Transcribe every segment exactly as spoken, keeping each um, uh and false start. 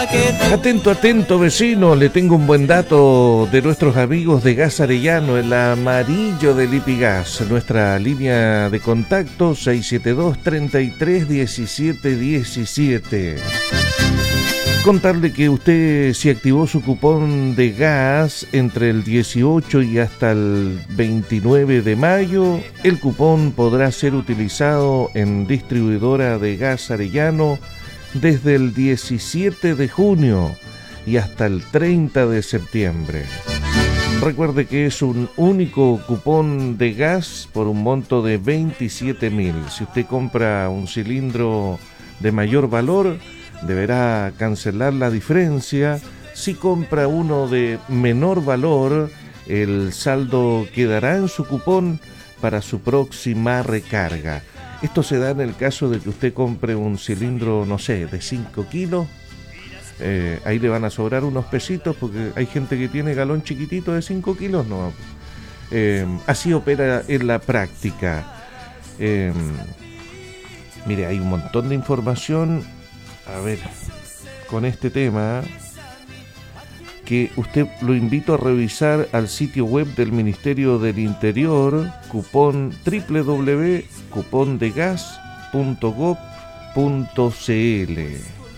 Atento, atento vecino, le tengo un buen dato de nuestros amigos de Gas Arellano, el amarillo de Lipigas, nuestra línea de contacto seis siete dos, treinta y tres, diecisiete diecisiete. Contarle que usted, si activó su cupón de gas entre el dieciocho y hasta el veintinueve de mayo, el cupón podrá ser utilizado en distribuidora de Gas Arellano desde el diecisiete de junio y hasta el treinta de septiembre. Recuerde que es un único cupón de gas por un monto de veintisiete mil. Si usted compra un cilindro de mayor valor, deberá cancelar la diferencia. Si compra uno de menor valor, el saldo quedará en su cupón para su próxima recarga. Esto se da en el caso de que usted compre un cilindro, no sé, de cinco kilos. Eh, ahí le van a sobrar unos pesitos porque hay gente que tiene galón chiquitito de cinco kilos. No. Eh, así opera en la práctica. Eh, mire, hay un montón de información. A ver, con este tema, que usted lo invito a revisar al sitio web del Ministerio del Interior, cupón doble u doble u doble u punto cupón de gas punto gob punto cl.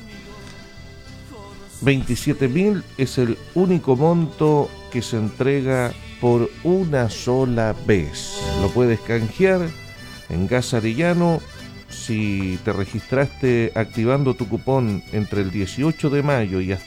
veintisiete mil es el único monto que se entrega por una sola vez. Lo puedes canjear en Gas Arellano. Si te registraste activando tu cupón entre el dieciocho de mayo y hasta